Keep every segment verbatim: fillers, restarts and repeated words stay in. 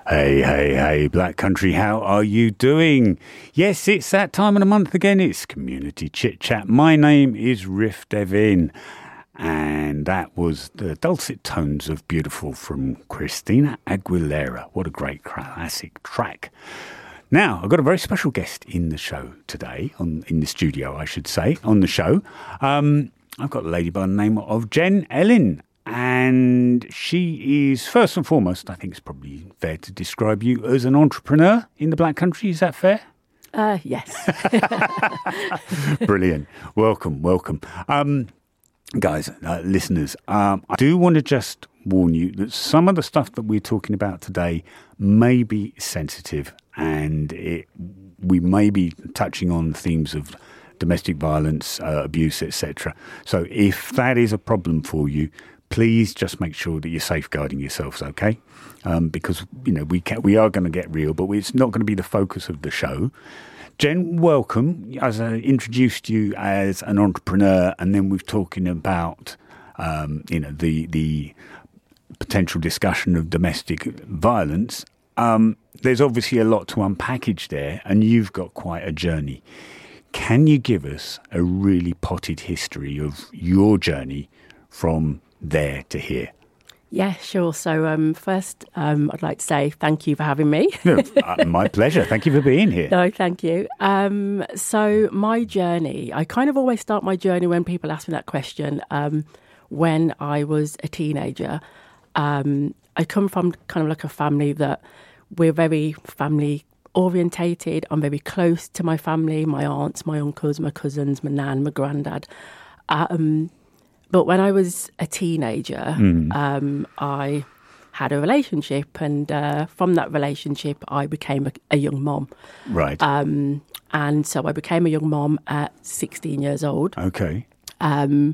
Hey, hey, hey, Black Country, how are you doing? Yes, it's that time of the month again. It's Community Chit Chat. My name is Riff Devin, and that was the dulcet tones of Beautiful from Christina Aguilera. What a great classic track. Now, I've got a very special guest in the show today, on in the studio, I should say, on the show. Um, I've got a lady by the name of Jen Ellin. And she is, first and foremost, I think it's probably fair to describe you as an entrepreneur in the Black Country. Is that fair? Uh, yes. Brilliant. Welcome, welcome. Um, guys, uh, listeners, um, I do want to just warn you that some of the stuff that we're talking about today may be sensitive, and it, we may be touching on themes of domestic violence, uh, abuse, et cetera. So if that is a problem for you, please just make sure that you're safeguarding yourselves, okay? Um, because, you know, we can, we are going to get real, but it's not going to be the focus of the show. Jen, welcome. As I introduced you as an entrepreneur, and then we're talking about, um, you know, the the potential discussion of domestic violence. Um, there's obviously a lot to unpackage there, and you've got quite a journey. Can you give us a really potted history of your journey from there to here? Yeah, sure. So um, first, um, I'd like to say thank you for having me. No, uh, my pleasure. Thank you for being here. No, thank you. Um, so my journey, I kind of always start my journey when people ask me that question. Um, when I was a teenager, um, I come from kind of like a family that we're very family orientated. I'm very close to my family, my aunts, my uncles, my cousins, my nan, my granddad. Um, But when I was a teenager, mm. um, I had a relationship, and uh, from that relationship, I became a, a young mom. Right. Um, and so I became a young mom at sixteen years old. Okay. Um,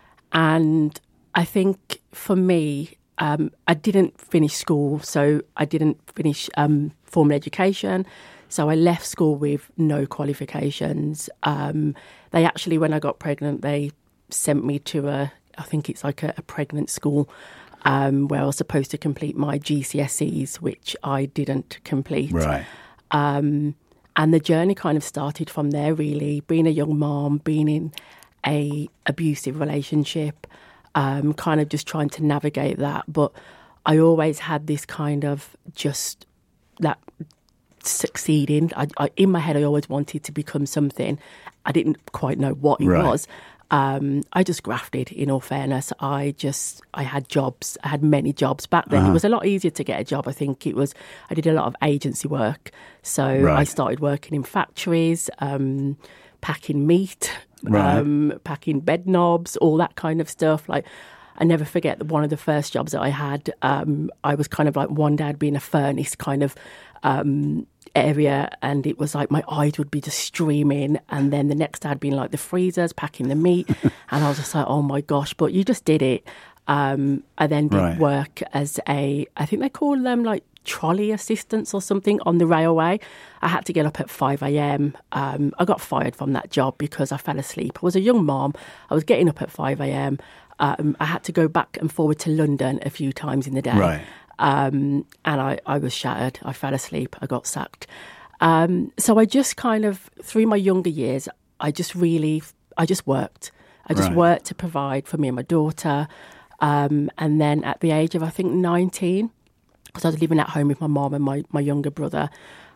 and I think for me, um, I didn't finish school, so I didn't finish um, formal education. So I left school with no qualifications. Um, they actually, when I got pregnant, they sent me to a, I think it's like a, a pregnant school um, where I was supposed to complete my G C S Es, which I didn't complete. Right. Um, and the journey kind of started from there, really, being a young mom, being in a abusive relationship, um, kind of just trying to navigate that. But I always had this kind of just that succeeding. I, I, in my head, I always wanted to become something. I didn't quite know what it right. was. Um, I just grafted, in all fairness. I just, I had jobs. I had many jobs. Back then, uh-huh. It was a lot easier to get a job. I think it was, I did a lot of agency work. So right. I started working in factories, um, packing meat, right. um, packing bed knobs, all that kind of stuff. Like, I never forget that one of the first jobs that I had, um, I was kind of like, one day I'd be in a furnace kind of um area, and it was like my eyes would be just streaming, and then the next day I'd be in like the freezers packing the meat and I was just like, oh my gosh, but you just did it. um I then did right. work as a, I think they call them like trolley assistants or something on the railway. I had to get up at five a.m. um I got fired from that job because I fell asleep. I was a young mom. I was getting up at five a.m. um I had to go back and forward to London a few times in the day. Right. Um, and I, I was shattered. I fell asleep. I got sacked. Um, so I just kind of, through my younger years, I just really, I just worked. I just right. worked to provide for me and my daughter. Um, and then at the age of, I think, nineteen, because I was living at home with my mom and my, my younger brother,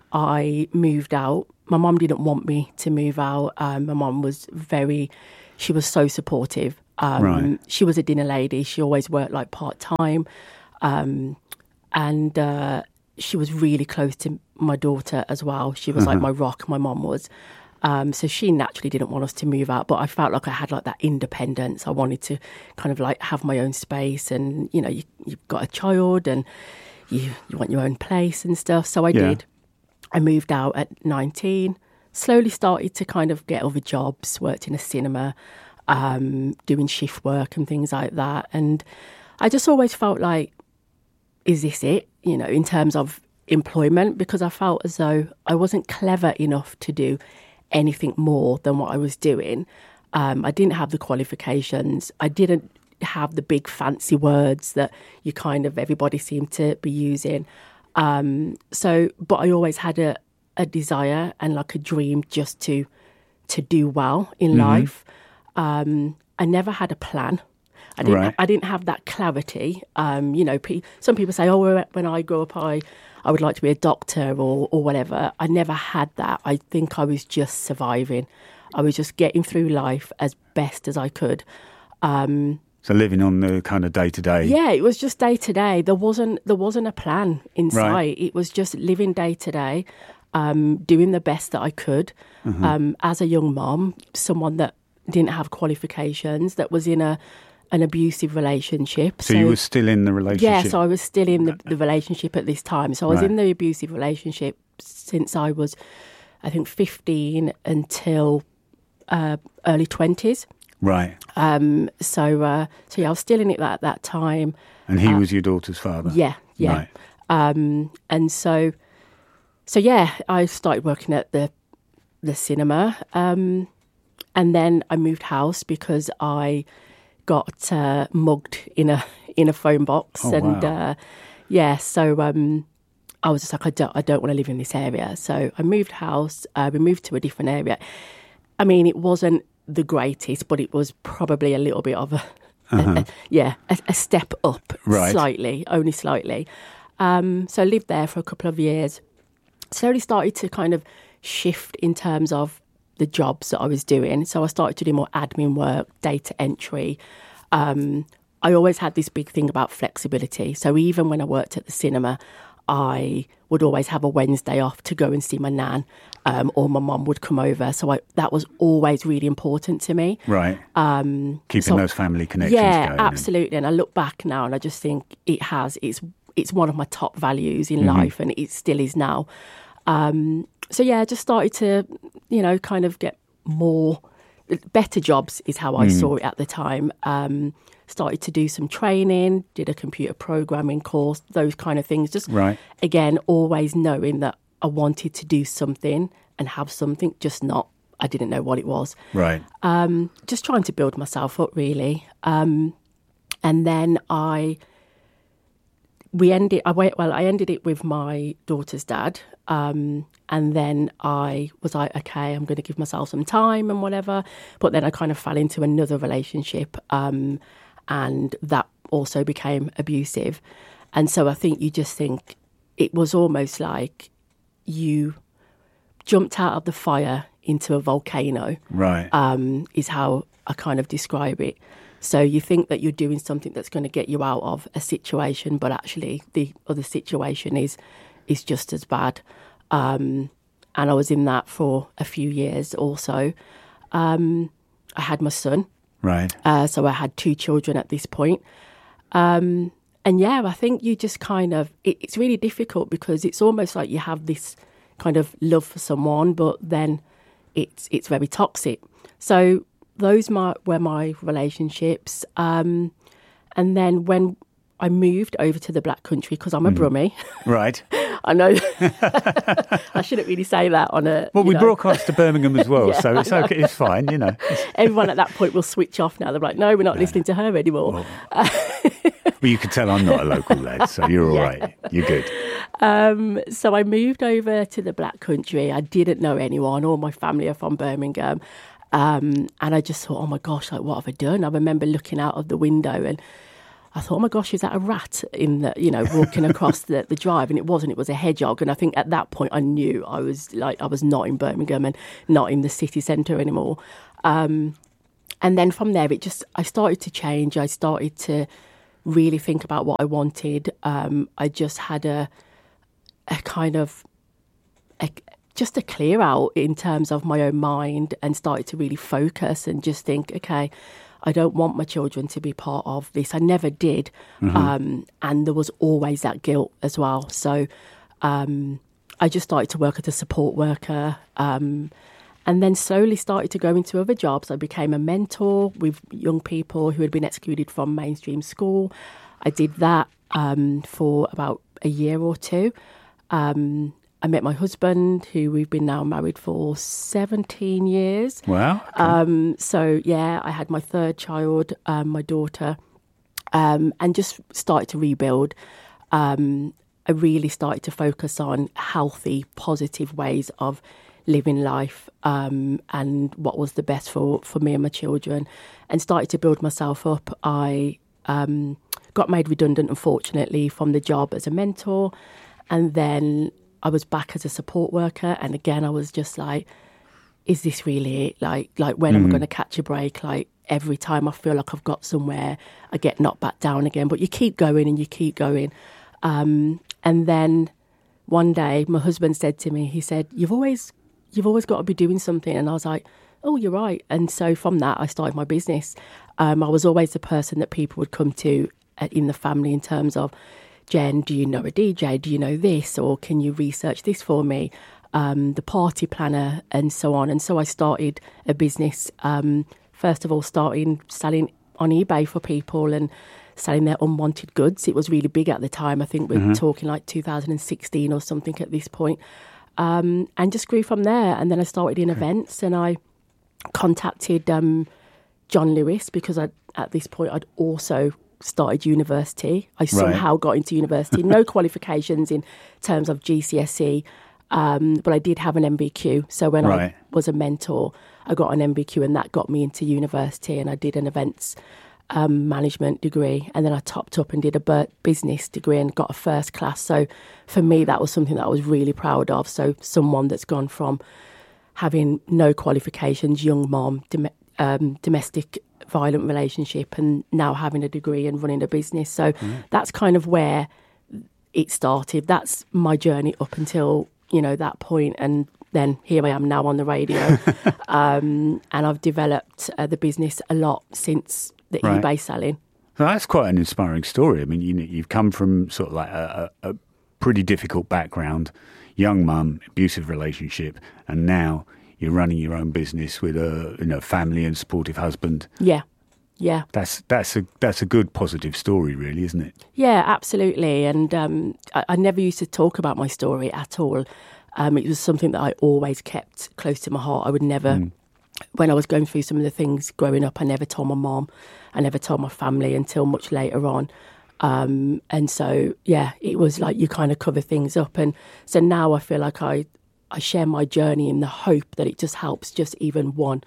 I moved out. My mom didn't want me to move out. Um, my mom was very, she was so supportive. Um, right. She was a dinner lady. She always worked like part-time. Um, and uh, she was really close to my daughter as well. She was uh-huh. like my rock, my mom was. Um, so she naturally didn't want us to move out, but I felt like I had like that independence. I wanted to kind of like have my own space, and, you know, you, you've got a child and you, you want your own place and stuff. So I yeah. did. I moved out at nineteen, slowly started to kind of get other jobs, worked in a cinema, um, doing shift work and things like that. And I just always felt like, is this it, you know, in terms of employment? Because I felt as though I wasn't clever enough to do anything more than what I was doing. Um, I didn't have the qualifications. I didn't have the big fancy words that you kind of, everybody seemed to be using. Um, so, but I always had a, a desire and like a dream just to to do well in mm-hmm. life. Um, I never had a plan. I didn't. Right. I didn't have that clarity. Um, you know, pe- some people say, "Oh, when I grow up, I, I would like to be a doctor or or whatever." I never had that. I think I was just surviving. I was just getting through life as best as I could. Um, so living on the kind of day to day. Yeah, it was just day to day. There wasn't there wasn't a plan in sight. Right. It was just living day to day, um, doing the best that I could. Mm-hmm. Um, as a young mom, someone that didn't have qualifications, that was in a an abusive relationship. So, so you were still in the relationship? Yeah, so I was still in the, the relationship at this time. So I was right. in the abusive relationship since I was, I think, fifteen until uh, early twenties. Right. Um, so, uh, so yeah, I was still in it at that time. And he uh, was your daughter's father? Yeah, yeah. Right. Um, and so, so yeah, I started working at the the cinema, um, and then I moved house because I got uh, mugged in a in a phone box, oh, and wow. uh, yeah, so um, I was just like, I don't, I don't want to live in this area. So I moved house. Uh, we moved to a different area. I mean, it wasn't the greatest, but it was probably a little bit of a, uh-huh. a, a yeah, a, a step up, right. slightly, only slightly. Um, so I lived there for a couple of years. Slowly started to kind of shift in terms of the jobs that I was doing. So I started to do more admin work, data entry. Um, I always had this big thing about flexibility. So even when I worked at the cinema, I would always have a Wednesday off to go and see my nan, um, or my mum would come over. So I, that was always really important to me. Right. Um, Keeping so, those family connections yeah, going. Yeah, absolutely. And I look back now and I just think it has, it's, it's one of my top values in mm-hmm. life, and it still is now. Um, so yeah, I just started to, you know, kind of get more, better jobs is how I mm. saw it at the time. Um, started to do some training, did a computer programming course, those kind of things. Just, right. again, always knowing that I wanted to do something and have something, just not, I didn't know what it was. Right. Um, just trying to build myself up, really. Um, and then I... We ended. I wait. Well, I ended it with my daughter's dad, um, and then I was like, okay, I'm going to give myself some time and whatever. But then I kind of fell into another relationship, um, and that also became abusive. And so I think you just think it was almost like you jumped out of the fire into a volcano. Right. Um, is how I kind of describe it. So you think that you're doing something that's going to get you out of a situation, but actually the other situation is is just as bad. Um, and I was in that for a few years also. Um, I had my son. Right. Uh, so I had two children at this point. Um, and yeah, I think you just kind of, it, it's really difficult because it's almost like you have this kind of love for someone, but then it's it's very toxic. So those my, were my relationships. Um, and then when I moved over to the Black Country, because I'm a mm. Brummie. Right. I know. I shouldn't really say that on a... Well, we know. broadcast to Birmingham as well, yeah, so it's okay. It's fine, you know. Everyone at that point will switch off now. They're like, no, we're not no. listening to her anymore. Well, well, you can tell I'm not a local lad, so you're all yeah. right. You're good. Um, so I moved over to the Black Country. I didn't know anyone. All my family are from Birmingham. Um, and I just thought, oh my gosh, like what have I done? I remember looking out of the window and I thought, oh my gosh, is that a rat in the, you know, walking across the, the drive? And it wasn't, it was a hedgehog. And I think at that point I knew I was like, I was not in Birmingham and not in the city centre anymore. Um, and then from there, it just, I started to change. I started to really think about what I wanted. Um, I just had a, a kind of, a, just a clear out in terms of my own mind and started to really focus and just think, okay, I don't want my children to be part of this. I never did. Mm-hmm. Um, and there was always that guilt as well. So um, I just started to work as a support worker um, and then slowly started to go into other jobs. I became a mentor with young people who had been excluded from mainstream school. I did that um, for about a year or two. Um I met my husband, who we've been now married for seventeen years. Wow. Okay. Um, so, yeah, I had my third child, um, my daughter, um, and just started to rebuild. Um, I really started to focus on healthy, positive ways of living life um, and what was the best for, for me and my children, and started to build myself up. I um, got made redundant, unfortunately, from the job as a mentor, and then I was back as a support worker. And again, I was just like, is this really it? Like, like when mm-hmm. am I going to catch a break? Like, every time I feel like I've got somewhere, I get knocked back down again. But you keep going and you keep going. Um, and then one day my husband said to me, he said, you've always you've always got to be doing something. And I was like, oh, you're right. And so from that, I started my business. Um, I was always the person that people would come to in the family in terms of, Jen, do you know a D J? Do you know this? Or can you research this for me? Um, the party planner and so on. And so I started a business, um, first of all, starting selling on eBay for people and selling their unwanted goods. It was really big at the time. I think we're mm-hmm. talking like two thousand sixteen or something at this point. Um, and just grew from there. And then I started in okay. events, and I contacted um, John Lewis because I, at this point I'd also started university. I somehow right. got into university, no qualifications in terms of G C S E, um, but I did have an M B Q. So when right. I was a mentor, I got an M B Q, and that got me into university, and I did an events um, management degree, and then I topped up and did a business degree and got a first class. So for me, that was something that I was really proud of. So someone that's gone from having no qualifications, young mom, dom- um, domestic violent relationship, and now having a degree and running a business. So mm. that's kind of where it started. That's my journey up until, you know, that point. And then here I am now on the radio. um, and I've developed uh, the business a lot since the right. eBay selling. So that's quite an inspiring story. I mean, you know, you've come from sort of like a, a, a pretty difficult background, young mum, abusive relationship, and now you're running your own business with a, you know, family and supportive husband. Yeah, yeah. That's that's a that's a good positive story, really, isn't it? Yeah, absolutely. And um, I, I never used to talk about my story at all. Um, it was something that I always kept close to my heart. I would never, mm. when I was going through some of the things growing up, I never told my mom, I never told my family until much later on. Um, and so, yeah, it was like you kind of cover things up. And so now I feel like I, I share my journey in the hope that it just helps just even one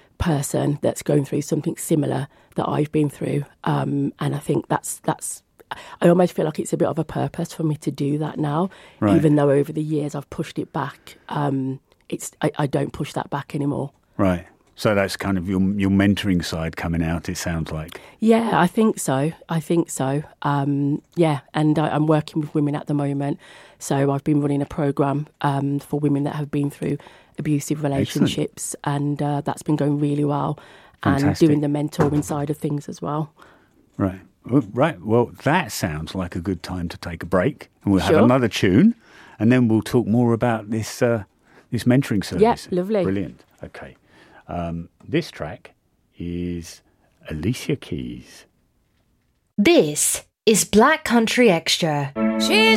person that's going through something similar that I've been through. Um, and I think that's, that's, I almost feel like it's a bit of a purpose for me to do that now, right. even though over the years I've pushed it back. Um, it's, I, I don't push that back anymore. Right. So that's kind of your your mentoring side coming out, it sounds like. Yeah, I think so. I think so. Um, yeah, and I, I'm working with women at the moment. So I've been running a programme um, for women that have been through abusive relationships. Excellent. And uh, that's been going really well. Fantastic. And doing the mentoring side of things as well. Right. Right. Well, that sounds like a good time to take a break. And we'll sure. have another tune. And then we'll talk more about this, uh, this mentoring service. Yeah, lovely. Brilliant. Okay. Um, this track is Alicia Keys. This is Black Country Extra. She's